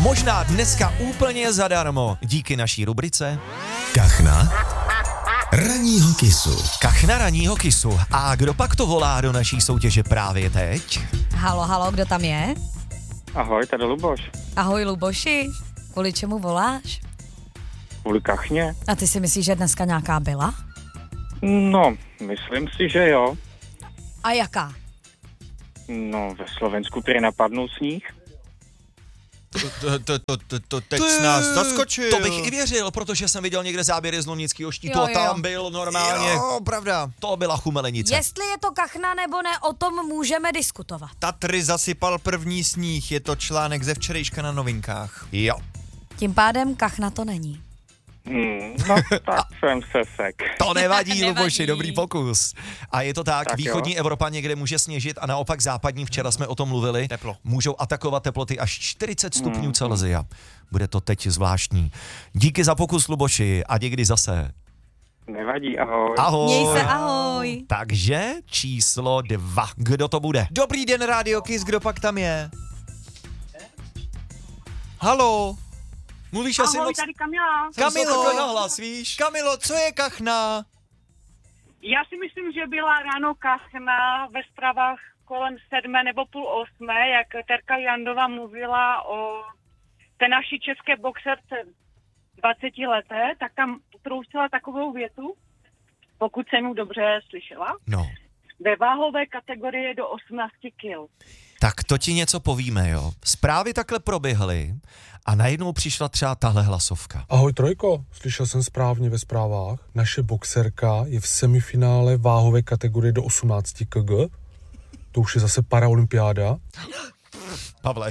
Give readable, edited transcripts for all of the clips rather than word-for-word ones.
Možná dneska úplně zadarmo díky naší rubrice Kachna ranního kysu. Kachna ranního kysu. A kdo pak to volá do naší soutěže právě teď? Halo, kdo tam je? Ahoj, tady Luboš. Ahoj, Luboši. Kvůli čemu voláš? Kvůli kachně? A ty si myslíš, že dneska nějaká byla? No, myslím si, že jo. A jaká? No, ve Slovensku prý napadnul sníh. To teď nás zaskočil. To bych i věřil, protože jsem viděl někde záběry z Lomnického štítu Jo, a tam byl normálně. Jo, pravda. To byla chumelenice. Jestli je to kachna nebo ne, o tom můžeme diskutovat. Tatry zasypal první sníh, je to článek ze včerejška na Novinkách. Jo. Tím pádem kachna to není. No, tak jsem se sek. To nevadí, Nevadí. Luboši, dobrý pokus. A je to tak, Tak východní jo. Evropa někde může sněžit a naopak západní, včera jsme o tom mluvili, Teplo. můžou atakovat teploty až 40 stupňů Celsia. Bude to teď zvláštní. Díky za pokus, Luboši, a někdy zase. Nevadí, ahoj. Ahoj. Měj se, ahoj. Takže číslo 2. Kdo to bude? Dobrý den, Radio Kiss, kdo pak tam je? Halo? Mluvíš asi Ahoj, moc... tady Kamila. Kamilo. Takhle nahlas, víš? Kamilo, co je kachna? Já si myslím, že byla ráno kachna ve zprávách kolem 7 nebo půl 8, jak Terka Jandová mluvila o té naší české boxerce 20 leté, tak tam troustila takovou větu, pokud jsem ji dobře slyšela, No. ve váhové kategorii do 18 kg. Tak to ti něco povíme, jo. Zprávy takhle proběhly a najednou přišla třeba tahle hlasovka. Ahoj Trojko, slyšel jsem správně ve zprávách. Naše boxerka je v semifinále váhové kategorie do 18 kg. To už je zase paraolympiáda. Pavle,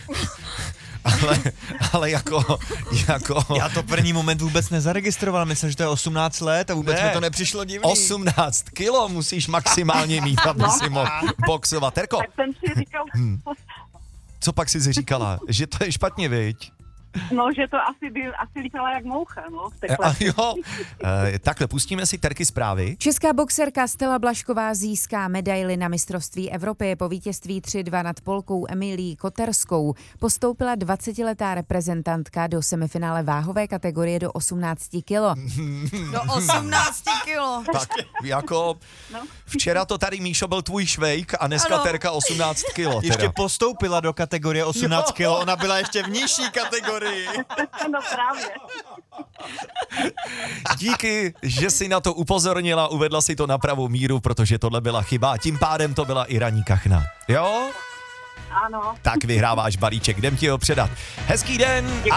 ale jako... Já to první moment vůbec nezaregistroval, myslel, že to je 18 let a vůbec Ne. mi to nepřišlo divný. 18 kilo musíš maximálně mít, aby si mohl boxovat. Terko, Tak jsem si říkal, co pak jsi říkala? Že to je špatně, viď? no, že to asi lítala jak moucha, no, v A tekle. jo, takhle, pustíme si Terky zprávy. Česká boxerka Stella Blažková získá medaili na mistrovství Evropy po vítězství 3-2 nad Polkou Emilií Koterskou. Postoupila 20letá reprezentantka do semifinále váhové kategorie do 18 kilo. Do 18 kilo. Tak jako včera to tady, Míšo, byl tvůj švejk a dneska Ano. Terka 18 kilo. Ještě Teda. postoupila do kategorie 18 kg, ona byla ještě v nižší kategorii. No právě. Díky, že jsi na to upozornila, uvedla si to na pravou míru, protože tohle byla chyba a tím pádem to byla i ranní kachna. Jo? Ano. Tak vyhráváš balíček, jdem ti ho předat. Hezký den a